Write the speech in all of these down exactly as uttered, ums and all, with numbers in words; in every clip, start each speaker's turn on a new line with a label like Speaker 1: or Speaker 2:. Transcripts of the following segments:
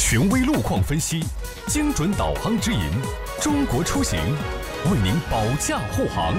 Speaker 1: 权威路况分析，精准导航指引，中国出行为您保驾护航。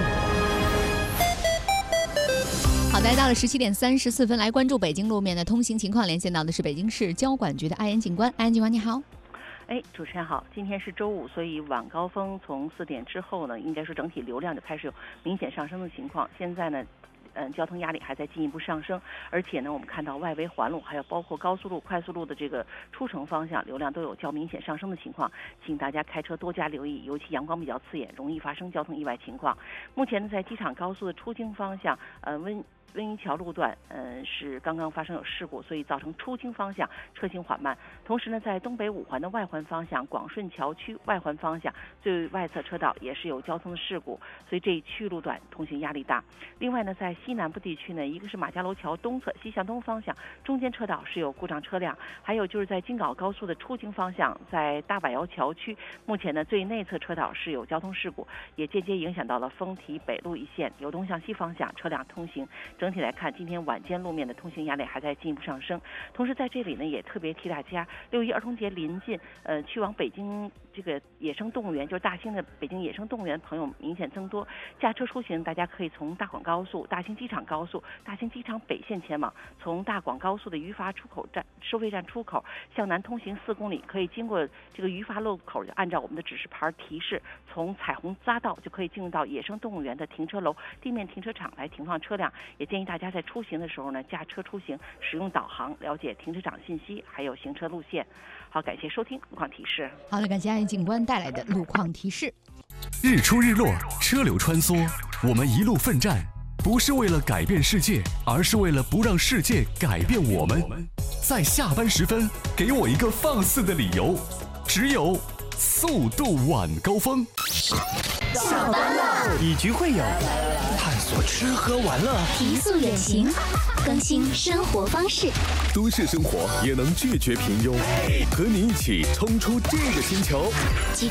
Speaker 2: 好的，来到了十七点三十四分，来关注北京路面的通行情况。连线到的是北京市交管局的艾岩警官，艾岩警官你好。
Speaker 3: 哎，主持人好，今天是周五，所以晚高峰从四点之后呢，应该说整体流量就开始有明显上升的情况。现在呢，嗯，交通压力还在进一步上升，而且呢，我们看到外围环路，还有包括高速路、快速路的这个出城方向流量都有较明显上升的情况，请大家开车多加留意，尤其阳光比较刺眼，容易发生交通意外情况。目前呢，在机场高速的出京方向，呃，温。温榆桥路段，嗯，是刚刚发生有事故，所以造成出京方向车行缓慢。同时呢，在东北五环的外环方向，广顺桥区外环方向最外侧车道也是有交通的事故，所以这一区域路段通行压力大。另外呢，在西南部地区呢，一个是马家楼桥东侧西向东方向中间车道是有故障车辆，还有就是在京港高速的出京方向，在大柏窑桥区，目前呢最内侧车道是有交通事故，也间接影响到了丰提北路一线由东向西方向车辆通行。整体来看，今天晚间路面的通行压力还在进一步上升。同时在这里呢，也特别提大家，六一儿童节临近，呃，去往北京这个野生动物园，就是大兴的北京野生动物园朋友明显增多。驾车出行，大家可以从大广高速、大兴机场高速、大兴机场北线前往，从大广高速的榆筏出口站收费站出口向南通行四公里，可以经过这个榆筏路口，就按照我们的指示牌提示，从彩虹匝道就可以进入到野生动物园的停车楼、地面停车场来停放车辆。也建议大家在出行的时候呢，驾车出行使用导航，了解停车场信息，还有行车路线。好，感谢收听路况提示。
Speaker 2: 好的，感谢艾岩警官带来的路况提示。
Speaker 1: 日出日落，车流穿梭，我们一路奋战，不是为了改变世界，而是为了不让世界改变我们。在下班时分，给我一个放肆的理由，只有速度晚高峰。
Speaker 4: 下班了，以局会友，探索吃喝玩乐，
Speaker 5: 提速远行，更新生活方式。
Speaker 6: 都市生活也能拒绝平庸，和你一起冲出这个星球。